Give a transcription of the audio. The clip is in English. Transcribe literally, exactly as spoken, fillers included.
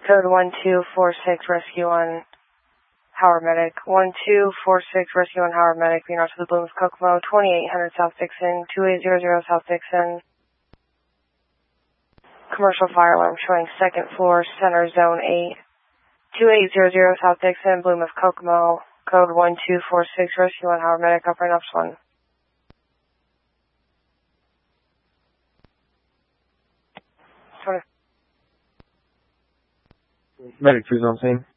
Code one two four six, rescue on Howard Medic. one two four six, rescue on Howard Medic, being out to the Bloom of Kokomo, twenty-eight hundred South Dixon, two eight zero zero South Dixon. Commercial fire alarm showing second floor, center zone eight. two eight zero zero South Dixon, Bloom of Kokomo, code one two four six, rescue on Howard Medic, operating Upsilon. Medic, who's on scene?